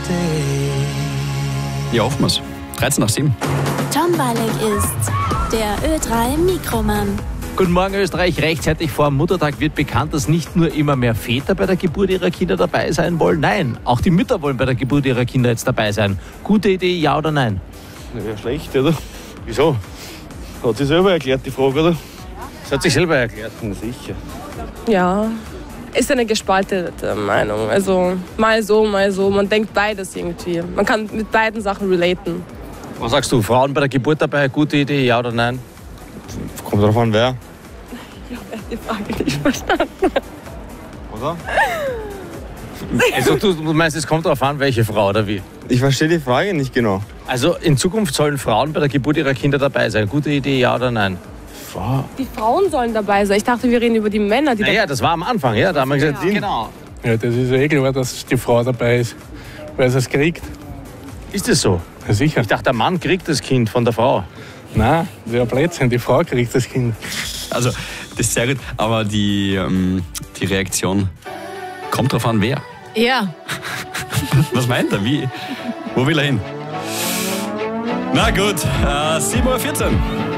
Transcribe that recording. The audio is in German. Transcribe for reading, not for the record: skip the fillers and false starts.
Ja, hoffen wir's. 13 nach 7. Tom Wallig ist der Ö3 Mikroman. Guten Morgen Österreich. Rechtzeitig vor dem Muttertag wird bekannt, dass nicht nur immer mehr Väter bei der Geburt ihrer Kinder dabei sein wollen. Nein, auch die Mütter wollen bei der Geburt ihrer Kinder jetzt dabei sein. Gute Idee, ja oder nein? Ja, schlecht, oder? Wieso? Hat sie selber erklärt, die Frage, oder? Das hat sich selber erklärt. Na sicher. Ja, ist eine gespaltene Meinung. Also mal so, mal so. Man denkt beides irgendwie. Man kann mit beiden Sachen relaten. Was sagst du, Frauen bei der Geburt dabei, gute Idee, ja oder nein? Kommt drauf an, wer. Ich habe die Frage nicht verstanden. Oder? Also du meinst, es kommt darauf an, welche Frau oder wie? Ich verstehe die Frage nicht genau. Also in Zukunft sollen Frauen bei der Geburt ihrer Kinder dabei sein. Gute Idee, ja oder nein? Die Frauen sollen dabei sein. Ich dachte, wir reden über die Männer, die Naja, das war am Anfang, ja. Da haben wir gesagt, Ja. genau. Ja, das ist ja eh klar, dass die Frau dabei ist, weil sie es kriegt. Ist das so? Ja, sicher. Ich dachte, der Mann kriegt das Kind von der Frau. Nein, das ist ja Blödsinn, die Frau kriegt das Kind. Also, das ist sehr gut, aber die Reaktion kommt drauf an, wer. Ja. Was meint er? Wie? Wo will er hin? Na gut, 7:14 Uhr.